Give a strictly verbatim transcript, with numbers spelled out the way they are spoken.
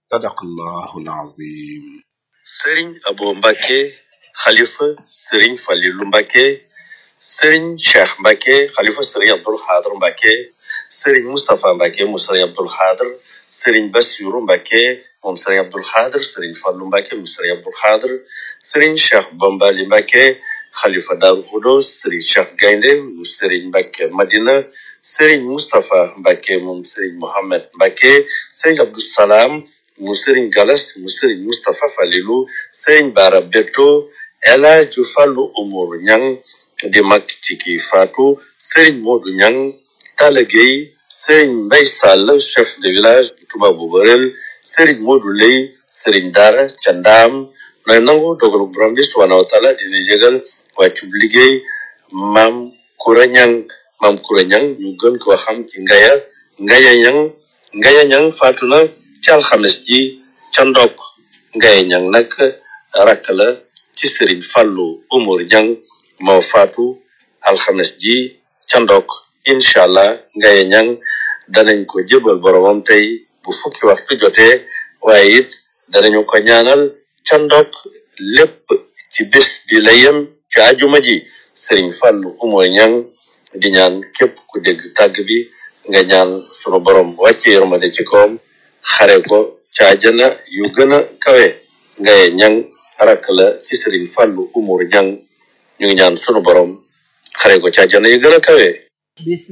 sadaqallahul azim. Serigne Abo Mbacké Khalifa Serigne Fallilou Mbacké, Serigne Cheikh Mbacké Khalifa Serigne Abdoul Khadr Mbacké, Serigne Moustapha Mbacké mu Serigne Abdoul Khadr, Serigne Bassirou Mbacké moom Serigne Abdoul Khadr, Serigne Fallou Mbacké mu Serigne Abdoul Khadr, Serigne Cheikh Bambali Mbacké Khalifa Darou Khoudoss, Serigne Cheikh Gaynde mu Serigne Mbacké Madina, Serigne Moustapha Mbacké moom Serigne Mohamed Mbacké, Serigne Abdou Salam mu Serigne Galas mu Serigne Moustapha Falilou, Serigne Bara Beto, El Hadj Fallou Oumar Niang di mag ci ki faatu, Serigne Modou Niang, Talla Gueye, Serigne Mbaye Sall chef de village Touba Boborel, Serigne Modou Lay, Serigne Dara Candam nooy nangu dogalu borom bi subhanahu wa taala dina jégal wàccub liggéey Maam Koura Niang. Maam Koura Niang ñu gën koo xam ci Ngaya Ngaya Niang. Ngaya Niang faatu na ci alxames ji ca Ndok. Ngaya Niang nag rakk la ci Serigne Fallou Oumar Niang moo faatu alxames ji ca Ndok. incha allah Ngaya Niang danañ ko jébal boromam tey bu fukki waxtu jotee, waaye it danañu ko ñaanal ca Ndok. lépp ci bés bi la yem ci ajuma ji. Serigne Fallou Oumar Niang di ñaan képp ku dégg tàgg bi nga ñaan sunu borom wàcce yërmande ci kawam, xare ko ca àjjana yu gën a kawe. Ngaya Niang rakk la ci Serigne Fallou Oumar Niang ñu ngi ñaan sunu borom xare ko ca àjjana yu gën a kawe.